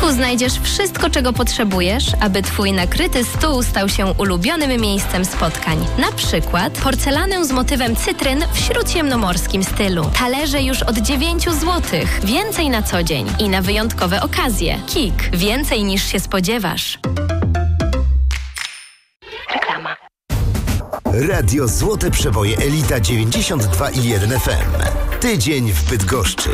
Tu znajdziesz wszystko, czego potrzebujesz, aby Twój nakryty stół stał się ulubionym miejscem spotkań. Na przykład porcelanę z motywem cytryn w śródziemnomorskim stylu. Talerze już od 9 zł. Więcej na co dzień i na wyjątkowe okazje. KiK. Więcej niż się spodziewasz. Reklama. Radio Złote Przeboje Elita 92,1 FM. Tydzień w Bydgoszczy.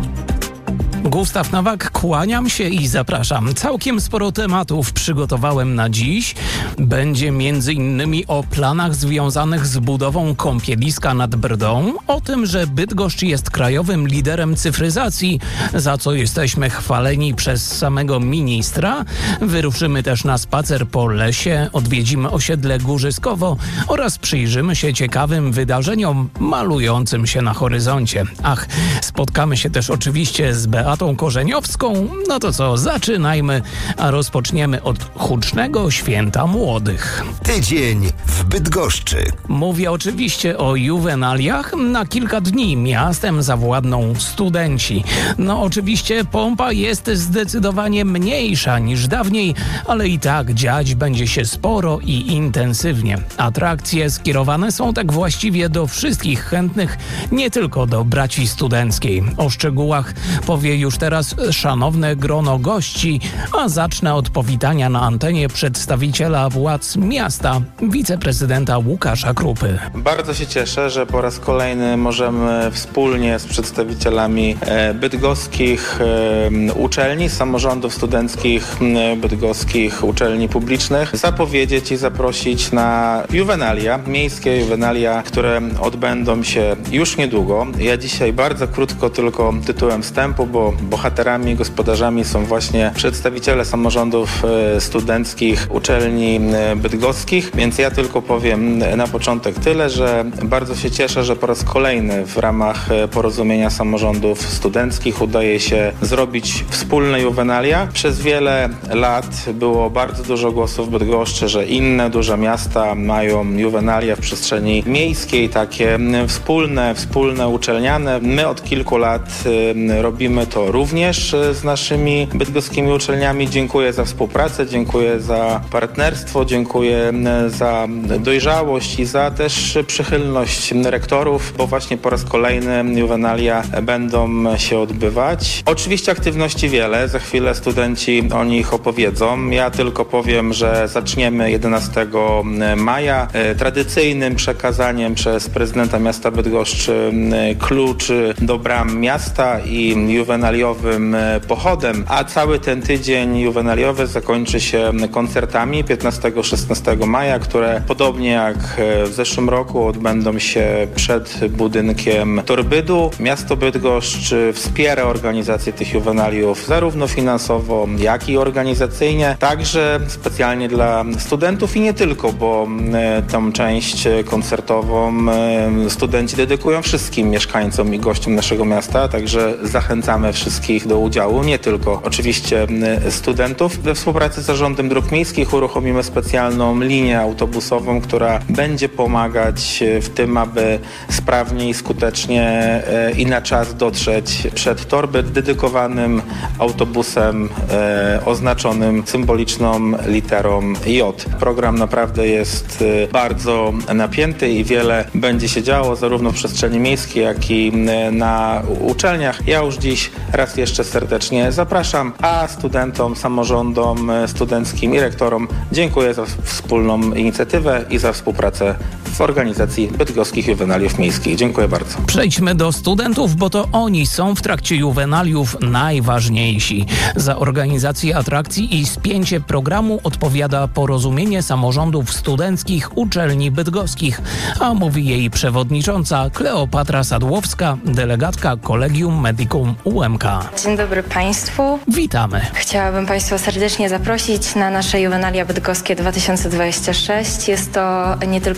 Gustaw Nowak, kłaniam się i zapraszam. Całkiem sporo tematów przygotowałem na dziś. Będzie m.in. o planach związanych z budową kąpieliska nad Brdą, o tym, że Bydgoszcz jest krajowym liderem cyfryzacji, za co jesteśmy chwaleni przez samego ministra. Wyruszymy też na spacer po lesie, odwiedzimy osiedle Górzyskowo oraz przyjrzymy się ciekawym wydarzeniom malującym się na horyzoncie. Ach, spotkamy się też oczywiście z Beatą Korzeniowską. No to co, zaczynajmy, a rozpoczniemy od hucznego Święta Młodych. Tydzień w Bydgoszczy. Mówię oczywiście o juwenaliach. Na kilka dni miastem zawładną studenci. No oczywiście pompa jest zdecydowanie mniejsza niż dawniej, ale i tak dziać będzie się sporo i intensywnie. Atrakcje skierowane są tak właściwie do wszystkich chętnych, nie tylko do braci studenckiej. O szczegółach powie już teraz szanowne grono gości, a zacznę od powitania na antenie przedstawiciela władz miasta, wiceprezydenta Łukasza Krupy. Bardzo się cieszę, że po raz kolejny możemy wspólnie z przedstawicielami bydgoskich uczelni, samorządów studenckich, bydgoskich uczelni publicznych zapowiedzieć i zaprosić na juwenalia, miejskie juwenalia, które odbędą się już niedługo. Ja dzisiaj bardzo krótko tylko tytułem wstępu, bo bohaterami, gospodarzami są właśnie przedstawiciele samorządów studenckich uczelni bydgoskich, więc ja tylko powiem na początek tyle, że bardzo się cieszę, że po raz kolejny w ramach porozumienia samorządów studenckich udaje się zrobić wspólne juwenalia. Przez wiele lat było bardzo dużo głosów w Bydgoszczy, że inne duże miasta mają juwenalia w przestrzeni miejskiej, takie wspólne uczelniane. My od kilku lat robimy to również z naszymi bydgoskimi uczelniami. Dziękuję za współpracę, dziękuję za partnerstwo, dziękuję za dojrzałość i za też przychylność rektorów, bo właśnie po raz kolejny juwenalia będą się odbywać. Oczywiście aktywności wiele, za chwilę studenci o nich opowiedzą. Ja tylko powiem, że zaczniemy 11 maja tradycyjnym przekazaniem przez prezydenta miasta Bydgoszczy kluczy do bram miasta i juwenaliowym pochodem, a cały ten tydzień juwenaliowy zakończy się koncertami 15-16 maja, które podobnie jak w zeszłym roku odbędą się przed budynkiem Torbydu. Miasto Bydgoszcz wspiera organizację tych juwenaliów zarówno finansowo, jak i organizacyjnie, także specjalnie dla studentów i nie tylko, bo tą część koncertową studenci dedykują wszystkim mieszkańcom i gościom naszego miasta, także zachęcamy wszystkich do udziału, nie tylko oczywiście studentów. We współpracy z Zarządem Dróg Miejskich uruchomimy specjalną linię autobusową, która będzie pomagać w tym, aby sprawnie i skutecznie i na czas dotrzeć przed Torbyt dedykowanym autobusem oznaczonym symboliczną literą J. Program naprawdę jest bardzo napięty i wiele będzie się działo zarówno w przestrzeni miejskiej, jak i na uczelniach. Ja już dziś raz jeszcze serdecznie zapraszam, a studentom, samorządom studenckim i rektorom dziękuję za wspólną inicjatywę i za współpracę w organizacji bydgoskich juwenaliów miejskich. Dziękuję bardzo. Przejdźmy do studentów, bo to oni są w trakcie juwenaliów najważniejsi. Za organizację atrakcji i spięcie programu odpowiada Porozumienie Samorządów Studenckich Uczelni Bydgoskich, a mówi jej przewodnicząca Kleopatra Sadłowska, delegatka Collegium Medicum UMK. Dzień dobry Państwu. Witamy. Chciałabym Państwa serdecznie zaprosić na nasze Juwenalia Bydgoskie 2026. Jest to nie tylko święto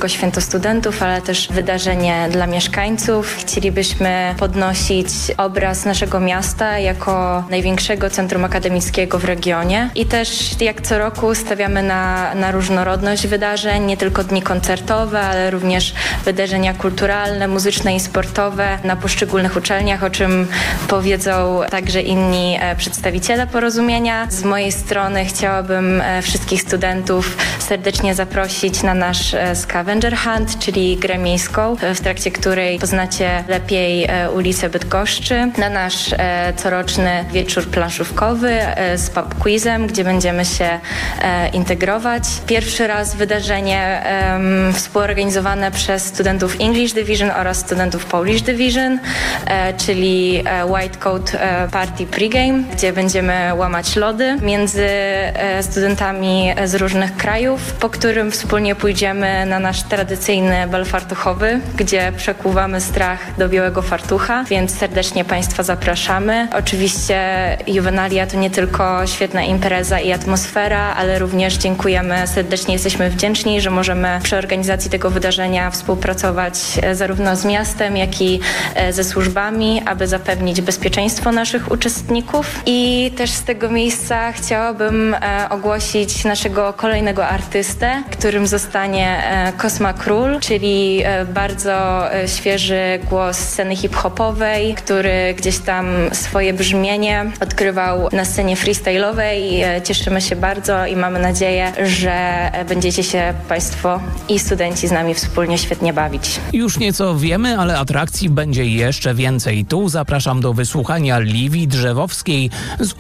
studentów, ale też wydarzenie dla mieszkańców. Chcielibyśmy podnosić obraz naszego miasta jako największego centrum akademickiego w regionie i też jak co roku stawiamy na różnorodność wydarzeń, nie tylko dni koncertowe, ale również wydarzenia kulturalne, muzyczne i sportowe na poszczególnych uczelniach, o czym powiedzą także inni przedstawiciele Porozumienia. Z mojej strony chciałabym wszystkich studentów serdecznie zaprosić na nasz Scavenger Hunt, czyli grę miejską, w trakcie której poznacie lepiej ulicę Bydgoszczy, na nasz coroczny wieczór planszówkowy z pub quizem, gdzie będziemy się integrować. Pierwszy raz wydarzenie współorganizowane przez studentów English Division oraz studentów Polish Division, czyli White Coat Party Pregame, gdzie będziemy łamać lody między studentami z różnych krajów, po którym wspólnie pójdziemy na nasz tradycyjny bal fartuchowy, gdzie przekuwamy strach do białego fartucha, więc serdecznie Państwa zapraszamy. Oczywiście Juvenalia to nie tylko świetna impreza i atmosfera, ale również dziękujemy, serdecznie jesteśmy wdzięczni, że możemy przy organizacji tego wydarzenia współpracować zarówno z miastem, jak i ze służbami, aby zapewnić bezpieczeństwo naszych uczestników. I też z tego miejsca chciałabym ogłosić naszego kolejnego artystę, którym zostanie Cosma Król, czyli bardzo świeży głos sceny hip-hopowej, który gdzieś tam swoje brzmienie odkrywał na scenie freestyle'owej. Cieszymy się bardzo i mamy nadzieję, że będziecie się Państwo i studenci z nami wspólnie świetnie bawić. Już nieco wiemy, ale atrakcji będzie jeszcze więcej. Tu zapraszam do wysłuchania Livi Drzewowskiej z